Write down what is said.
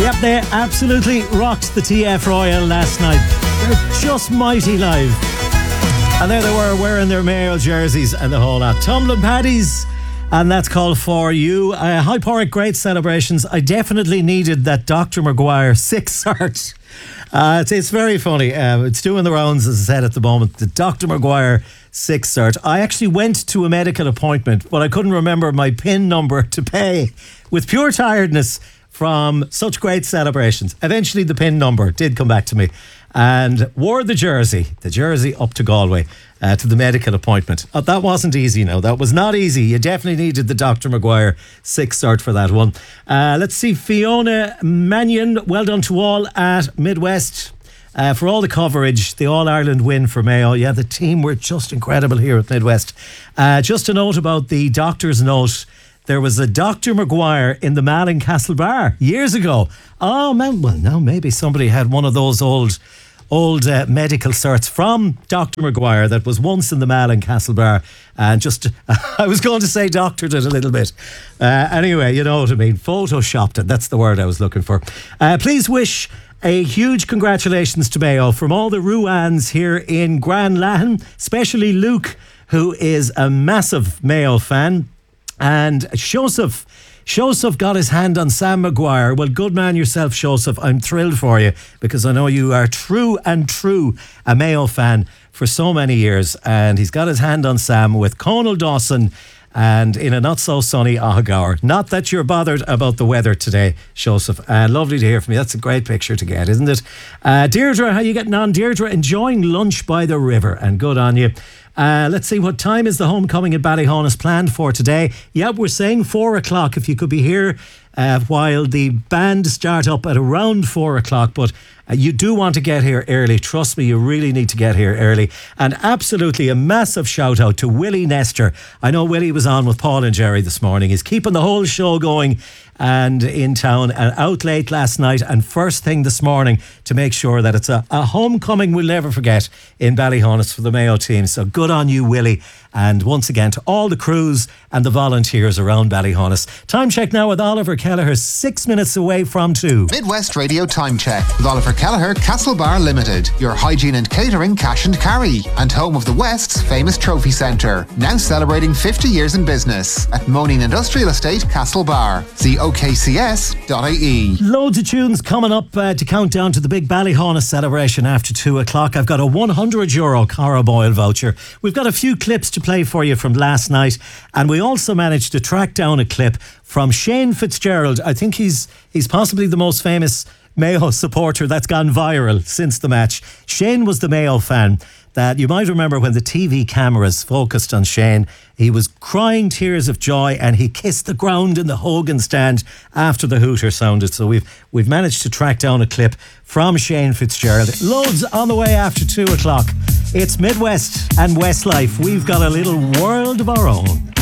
Yep, they absolutely rocked the TF Royal last night. They're just mighty live. And there they were wearing their Mayo jerseys and the whole lot. Tumbling Paddies, and that's called For You. High Porrick, great celebrations. I definitely needed that Dr. Maguire 6 cert. It's very funny. It's doing the rounds, as I said at the moment. The Dr. Maguire 6 cert. I actually went to a medical appointment, but I couldn't remember my PIN number to pay with pure tiredness from such great celebrations. Eventually the PIN number did come back to me and wore the jersey up to Galway to the medical appointment. That wasn't easy now. That was not easy. You definitely needed the Dr. Maguire 6 cert for that one. Let's see, Fiona Mannion, well done to all at Midwest. For all the coverage, the All-Ireland win for Mayo. Yeah, the team were just incredible here at Midwest. Just a note about the doctor's note. There was a Dr. Maguire in the Malin Castle Bar years ago. Oh, man, well, now maybe somebody had one of those old medical certs from Dr. Maguire that was once in the Malin Castle Bar and just, I was going to say doctored it a little bit. Anyway, you know what I mean. Photoshopped it. That's the word I was looking for. Please wish a huge congratulations to Mayo from all the Ruans here in Grand Lahan, especially Luke, who is a massive Mayo fan. And Shoseph got his hand on Sam Maguire. Well, good man yourself, Shoseph. I'm thrilled for you because I know you are true a Mayo fan for so many years. And he's got his hand on Sam with Conal Dawson and in a not so sunny Ahaghour. Not that you're bothered about the weather today, Shoseph. Lovely to hear from you. That's a great picture to get, isn't it? Deirdre, how you getting on? Deirdre, enjoying lunch by the river, and good on you. Let's see, what time is the homecoming at Ballyhonus planned for today? Yeah, we're saying 4 o'clock. If you could be here while the band start up at around 4 o'clock, but you do want to get here early. Trust me, you really need to get here early. And absolutely a massive shout out to Willie Nestor. I know Willie was on with Paul and Jerry this morning. He's keeping the whole show going and in town and out late last night and first thing this morning to make sure that it's a homecoming we'll never forget in Ballyhonus for the Mayo team. So good on you, Willie. And once again to all the crews and the volunteers around Ballyhonus. Time check now with Oliver Kelleher, 6 minutes away from 2. Midwest Radio Time Check with Oliver Kelleher, Castle Bar Limited, your hygiene and catering cash and carry, and home of the West's famous trophy centre. Now celebrating 50 years in business at Moaning Industrial Estate, Castle Bar. See okcs.ie. Loads of tunes coming up to count down to the big Ballyhonus celebration after 2 o'clock. I've got a €100 Cara Boyle voucher. We've got a few clips to play for you from last night, and we also managed to track down a clip from Shane Fitzgerald. I think he's possibly the most famous Mayo supporter that's gone viral since the match. Shane was the Mayo fan that you might remember when the TV cameras focused on Shane. He was crying tears of joy and he kissed the ground in the Hogan stand after the hooter sounded. So we've managed to track down a clip from Shane Fitzgerald. Loads on the way after 2 o'clock. It's Midwest and Westlife. We've got a little world of our own.